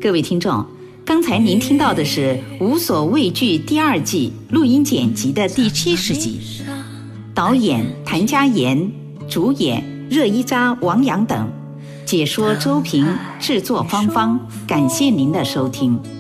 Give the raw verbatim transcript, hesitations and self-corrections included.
各位听众，刚才您听到的是《无所畏惧》第二季录音剪辑的第七十集，导演谭家妍，主演热依扎、王阳等，解说周平，制作芳芳。感谢您的收听。